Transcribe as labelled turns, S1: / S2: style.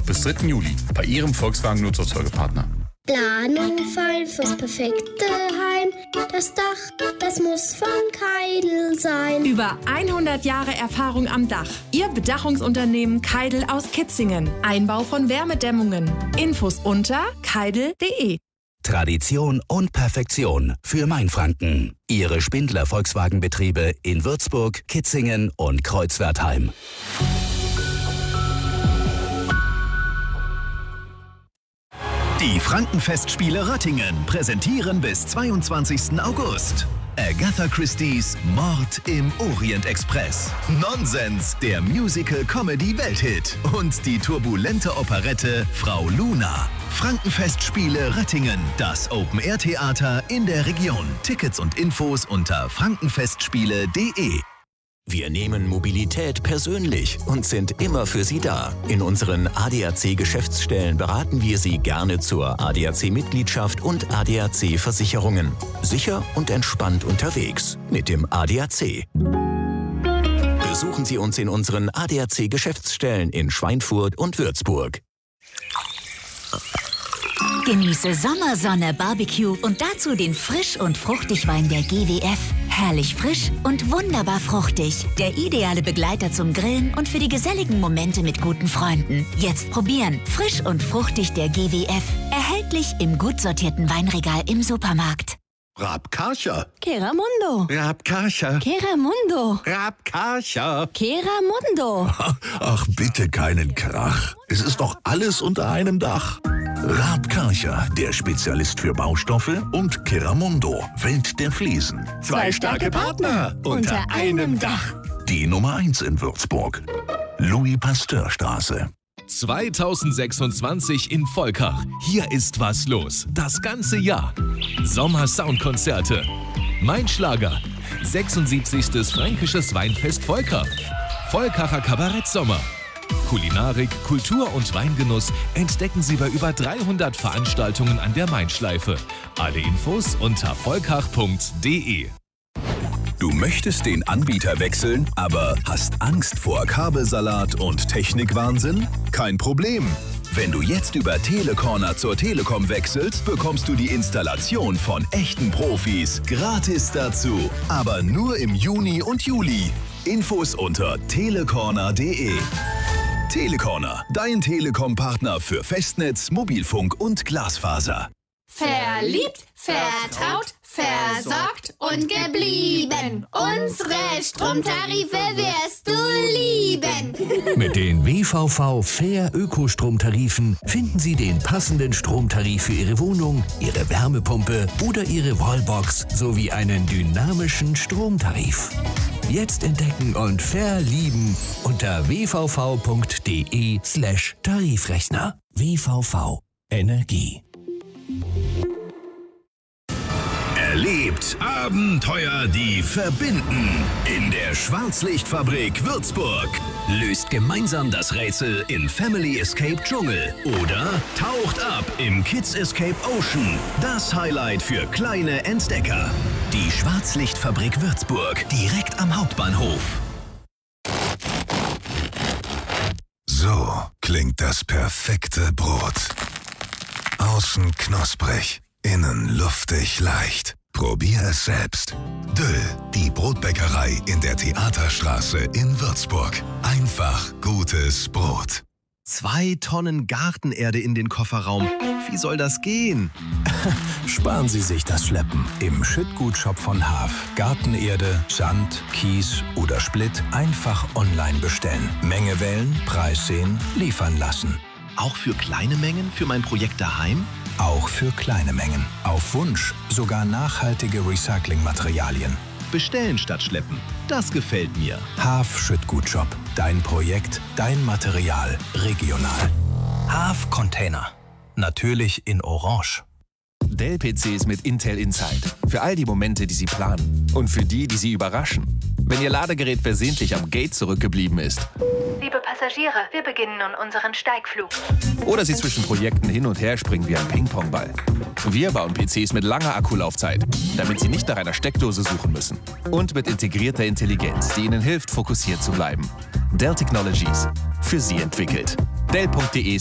S1: bis 3. Juli bei Ihrem Volkswagen-Nutzfahrzeugepartner.
S2: Planung fein fürs perfekte Heim. Das Dach, das muss von Keidel sein.
S3: Über 100 Jahre Erfahrung am Dach. Ihr Bedachungsunternehmen Keidel aus Kitzingen. Einbau von Wärmedämmungen. Infos unter keidel.de.
S4: Tradition und Perfektion für Mainfranken. Ihre Spindler Volkswagenbetriebe in Würzburg, Kitzingen und Kreuzwertheim.
S5: Die Frankenfestspiele Röttingen präsentieren bis 22. August Agatha Christie's Mord im Orient Express, Nonsens, der Musical-Comedy-Welthit und die turbulente Operette Frau Luna. Frankenfestspiele Röttingen, das Open-Air-Theater in der Region. Tickets und Infos unter frankenfestspiele.de.
S6: Wir nehmen Mobilität persönlich und sind immer für Sie da. In unseren ADAC-Geschäftsstellen beraten wir Sie gerne zur ADAC-Mitgliedschaft und ADAC-Versicherungen. Sicher und entspannt unterwegs mit dem ADAC. Besuchen Sie uns in unseren ADAC-Geschäftsstellen in Schweinfurt und Würzburg.
S7: Genieße Sommersonne, Barbecue und dazu den Frisch- und Fruchtigwein der GWF. Herrlich frisch und wunderbar fruchtig. Der ideale Begleiter zum Grillen und für die geselligen Momente mit guten Freunden. Jetzt probieren. Frisch und fruchtig der GWF. Erhältlich im gut sortierten Weinregal im Supermarkt.
S5: Rabkarcher.
S7: Keramundo.
S5: Rabkarcher.
S7: Keramundo.
S5: Rabkarcher.
S7: Keramundo.
S8: Ach, bitte keinen Krach. Es ist doch alles unter einem Dach. Raab Karcher, der Spezialist für Baustoffe, und Keramundo, Welt der Fliesen.
S5: Zwei starke Partner unter einem Dach.
S8: Die Nummer 1 in Würzburg. Louis-Pasteur-Straße.
S9: 2026 in Volkach. Hier ist was los. Das ganze Jahr. Sommer-Soundkonzerte. Mein Schlager. 76. Fränkisches Weinfest Volkach. Volkacher Kabarett-Sommer. Kulinarik, Kultur und Weingenuss entdecken Sie bei über 300 Veranstaltungen an der Mainschleife. Alle Infos unter volkach.de.
S5: Du möchtest den Anbieter wechseln, aber hast Angst vor Kabelsalat und Technikwahnsinn? Kein Problem. Wenn du jetzt über Telecorner zur Telekom wechselst, bekommst du die Installation von echten Profis gratis dazu. Aber nur im Juni und Juli. Infos unter telecorner.de. Telecorner, dein Telekom-Partner für Festnetz, Mobilfunk und Glasfaser.
S10: Verliebt, vertraut, versorgt und geblieben. Unsere Stromtarife wirst du lieben.
S11: Mit den WVV Fair Ökostromtarifen finden Sie den passenden Stromtarif für Ihre Wohnung, Ihre Wärmepumpe oder Ihre Wallbox sowie einen dynamischen Stromtarif. Jetzt entdecken und verlieben unter wvv.de/Tarifrechner. WVV Energie.
S5: Erlebt Abenteuer, die verbinden. In der Schwarzlichtfabrik Würzburg. Löst gemeinsam das Rätsel in Family Escape Dschungel. Oder taucht ab im Kids Escape Ocean. Das Highlight für kleine Entdecker. Die Schwarzlichtfabrik Würzburg. Direkt am Hauptbahnhof.
S8: So klingt das perfekte Brot. Außen knusprig, innen luftig leicht. Probier es selbst. Döll, die Brotbäckerei in der Theaterstraße in Würzburg. Einfach gutes Brot.
S12: 2 Tonnen Gartenerde in den Kofferraum. Wie soll das gehen?
S11: Sparen Sie sich das Schleppen. Im Schüttgutshop von Haaf. Gartenerde, Sand, Kies oder Splitt einfach online bestellen. Menge wählen, Preis sehen, liefern lassen.
S12: Auch für kleine Mengen für mein Projekt daheim?
S11: Auch für kleine Mengen. Auf Wunsch sogar nachhaltige Recyclingmaterialien.
S12: Bestellen statt schleppen. Das gefällt mir.
S11: Haaf Schüttgutshop. Dein Projekt, dein Material, regional. Haaf Container. Natürlich in Orange.
S13: Dell-PCs mit Intel Inside. Für all die Momente, die Sie planen. Und für die, die Sie überraschen. Wenn Ihr Ladegerät versehentlich am Gate zurückgeblieben ist.
S14: Liebe Passagiere, wir beginnen nun unseren Steigflug.
S13: Oder Sie zwischen Projekten hin und her springen wie ein Ping-Pong-Ball. Wir bauen PCs mit langer Akkulaufzeit, damit Sie nicht nach einer Steckdose suchen müssen. Und mit integrierter Intelligenz, die Ihnen hilft, fokussiert zu bleiben. Dell Technologies. Für Sie entwickelt. Dell.de